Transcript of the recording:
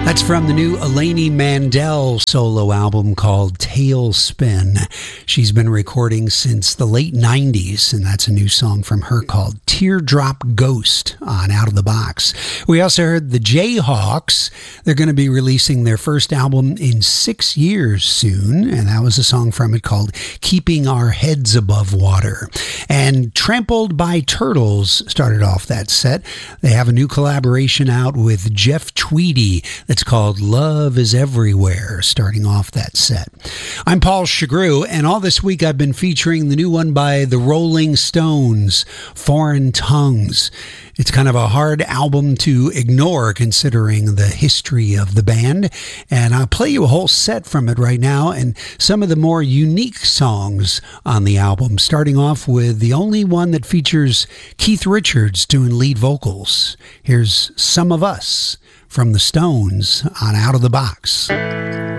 That's from the new Elaine Mandel solo album called Tailspin. She's been recording since the late 90s, and that's a new song from her called Teardrop Ghost on Out of the Box. We also heard the Jayhawks. They're going to be releasing their first album in 6 years soon, and that was a song from it called Keeping Our Heads Above Water. And Trampled by Turtles started off that set. They have a new collaboration out with Jeff Tweedy that's called Love is Everywhere, starting off that set. I'm Paul Chagru, and all this week I've been featuring the new one by the Rolling Stones, Foreign Tongues. It's kind of a hard album to ignore considering the history of the band, and I'll play you a whole set from it right now and some of the more unique songs on the album, starting off with the only one that features Keith Richards doing lead vocals. Here's Some of Us from the Stones on Out of the Box.